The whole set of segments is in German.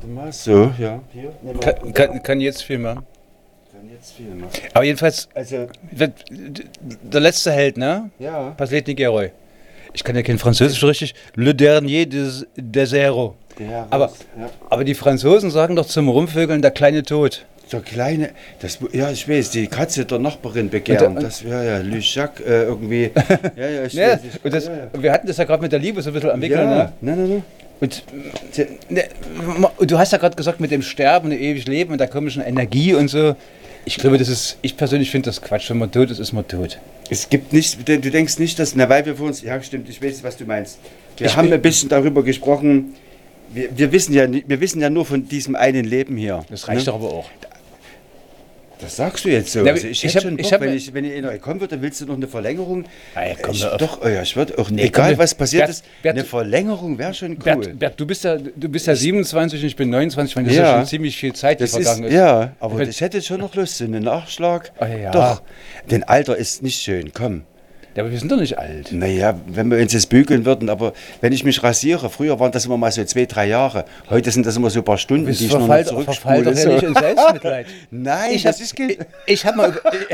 Warte mal, so, ja. Hier, Kann jetzt viel machen. kann jetzt viel machen. Aber jedenfalls, Also, der letzte Held, ne? ja. Paslet Nigueroy. Ich kann ja kein Französisch so richtig. Le dernier des Héros. Der Aber, ja. aber die Franzosen sagen doch zum Rumvögeln der kleine Tod. Der kleine, ja, ich weiß, die Katze der Nachbarin begehren. Das wäre ja Le Jacques irgendwie. Ja, ich Ja, weiß. und wir hatten das ja gerade mit der Liebe so ein bisschen am Wickeln. Ja, Ne? nein. Und du hast ja gerade gesagt, mit dem Sterben und dem ewig Leben und der komischen Energie und so. Ich glaube, ich persönlich finde das Quatsch. Wenn man tot ist, ist man tot. Es gibt nicht, du denkst nicht, dass, weil wir vor uns, ja stimmt, ich weiß, was du meinst. Wir haben ein bisschen darüber gesprochen, wir wissen ja nur von diesem einen Leben hier. Das reicht doch aber auch. Das sagst du jetzt so. Ja, Also ich hätte schon Bock, wenn ich neu kommen würde, dann willst du noch eine Verlängerung. Ich würde auch, egal was passiert ist, eine Verlängerung wäre schon cool. Bert, du bist ja 27 und ich bin 29, das ist ja schon ziemlich viel Zeit, die vergangen ist. Ja, aber ich hätte schon noch Lust, so einen Nachschlag. Ja. Doch, denn Alter ist nicht schön, komm. Ja, aber wir sind doch nicht alt. Naja, wenn wir uns jetzt bügeln würden, aber wenn ich mich rasiere, früher waren das immer mal so 2-3 Jahre, heute sind das immer so ein paar Stunden, die ich nur noch zurückspule. Verfall doch ja nicht in Selbstmitleid. Nein, ich habe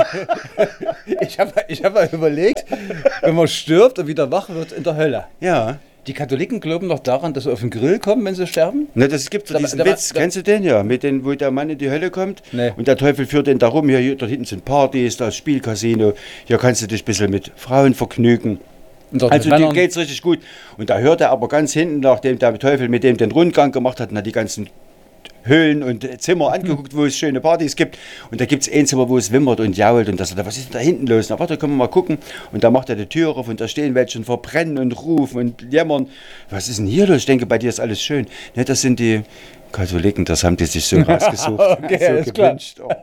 mal überlegt, wenn man stirbt und wieder wach wird in der Hölle. Ja. Die Katholiken glauben noch daran, dass sie auf den Grill kommen, wenn sie sterben? Ne, das gibt diesen Witz, kennst du den ja? Mit den, wo der Mann in die Hölle kommt und der Teufel führt den da rum, hier dort hinten sind Partys, da ist Spielcasino, hier kannst du dich ein bisschen mit Frauen vergnügen. Also dem geht's richtig gut. Und da hört er aber ganz hinten, nachdem der Teufel mit dem den Rundgang gemacht hat, die ganzen Höhlen und Zimmer angeguckt, wo es schöne Partys gibt. Und da gibt es ein Zimmer, wo es wimmert und jault. Und da sagt er, was ist denn da hinten los? Na warte, können wir mal gucken. Und da macht er die Tür auf und da stehen welche und verbrennen und rufen und jammern. Was ist denn hier los? Ich denke, bei dir ist alles schön. Ne, das sind die Katholiken, das haben die sich so rausgesucht. Okay, so gewünscht. Oh.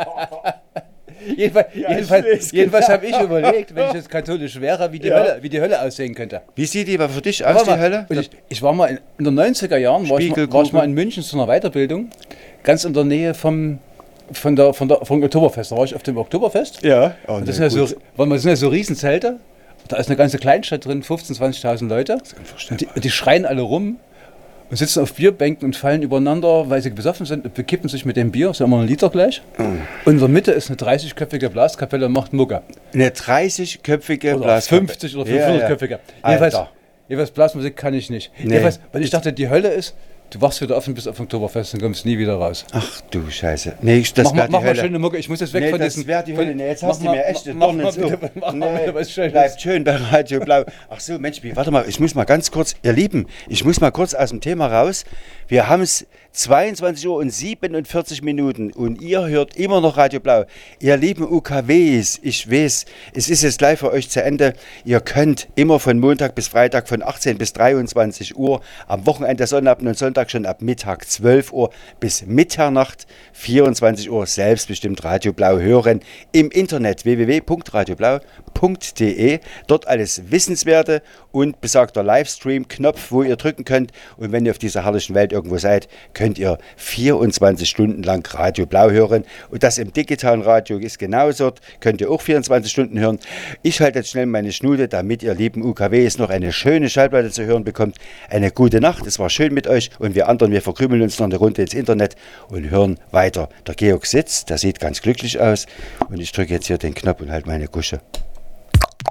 Jedenfalls habe ich überlegt, wenn ich jetzt katholisch wäre, wie die Hölle aussehen könnte. Wie sieht die aber für dich aus, die Hölle? Ich war mal in den 90er Jahren, war ich mal in München zu einer Weiterbildung, ganz in der Nähe vom Oktoberfest. Da war ich auf dem Oktoberfest. Ja. Oh, das sind ja so Riesenzelte. Da ist eine ganze Kleinstadt drin, 15.000, 20.000 Leute. Und die schreien alle rum. Und sitzen auf Bierbänken und fallen übereinander, weil sie besoffen sind und bekippen sich mit dem Bier. Das ist ja immer ein Liter gleich. Und in der Mitte ist eine 30-köpfige Blaskapelle und macht Mucke. Eine 30-köpfige Blaskapelle? 50 oder 500-köpfige. Jedenfalls Blasmusik kann ich nicht. Nee. Jedenfalls, weil ich dachte, die Hölle ist, du wachst wieder auf und bist auf dem Oktoberfest und kommst nie wieder raus. Ach du Scheiße. Nee, das mach mal schöne Mucke. Ich muss jetzt weg von diesen... Das wäre die Hölle. Nee, jetzt hast du mir echt Dorn ins Auge. Bleibt schön bei Radio Blau. Ach so, Mensch, warte mal, ich muss mal ganz kurz, ihr Lieben, ich muss mal kurz aus dem Thema raus. Wir haben es 22 Uhr und 47 Minuten und ihr hört immer noch Radio Blau. Ihr lieben UKWs, ich weiß, es ist jetzt gleich für euch zu Ende. Ihr könnt immer von Montag bis Freitag von 18 bis 23 Uhr, am Wochenende Sonnabend und Sonntag schon ab Mittag 12 Uhr bis Mitternacht 24 Uhr selbstbestimmt Radio Blau hören. Im Internet www.radioblau.de. Dort alles Wissenswerte und besagter Livestream-Knopf, wo ihr drücken könnt. Und wenn ihr auf dieser herrlichen Welt irgendwo seid, könnt ihr 24 Stunden lang Radio Blau hören. Und das im digitalen Radio ist genauso. Könnt ihr auch 24 Stunden hören. Ich halte jetzt schnell meine Schnute, damit ihr lieben UKWs noch eine schöne Schallplatte zu hören bekommt. Eine gute Nacht. Es war schön mit euch. Und wir anderen, wir verkrümeln uns noch eine Runde ins Internet und hören weiter. Der Georg sitzt, der sieht ganz glücklich aus. Und ich drücke jetzt hier den Knopf und halte meine Gusche.